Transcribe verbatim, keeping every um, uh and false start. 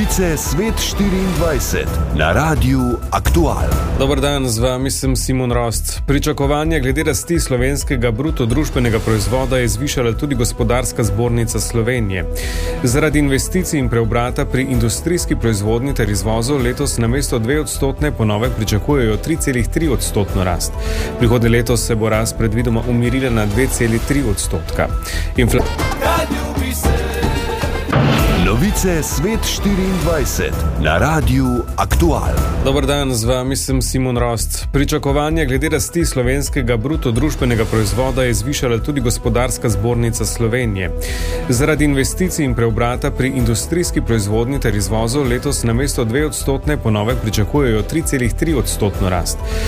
Novice Svet štiriindvajset na Radiu Aktual. Dober dan, z vami sem Simon Rost. Pričakovanja glede rasti slovenskega bruto družbenega proizvoda je zvišala tudi Gospodarska zbornica Slovenije. Zaradi investicij in preobrata pri industrijski proizvodnji ter izvozu letos namesto dve odstotne po novem pričakujejo tri cela tri odstotno rast. Prihodnje letos se bo rast predvidoma umirila na dve cela tri odstotka. Infla... Novice Svet štiriindvajset na Radiu Aktual. Dober dan, z vami sem Simon Rost. Pričakovanja glede rasti slovenskega bruto družbenega proizvoda je zvišala tudi Gospodarska zbornica Slovenije. Zaradi investicij in preobrata pri industrijski proizvodnji ter izvozu letos namesto dve odstotne po novem pričakujejo tri cela tri odstotno rast.